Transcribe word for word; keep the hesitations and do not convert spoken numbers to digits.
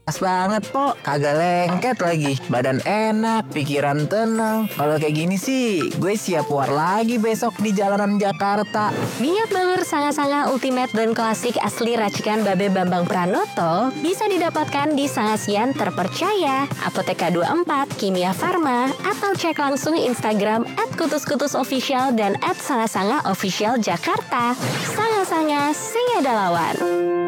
Pas banget, Po. Kagak lengket lagi. Badan enak, pikiran tenang. Kalau kayak gini sih, gue siap war lagi besok di jalanan Jakarta. Minyak Bawor Sanga-Sanga Ultimate dan Klasik asli racikan Babe Bambang Pranoto bisa didapatkan di Sangasian terpercaya, Apotheka dua puluh empat, Kimia Farma, atau cek langsung Instagram at kutus-kutus official dan at sanga-sanga official Jakarta. Sanga-Sanga, sing ada lawan.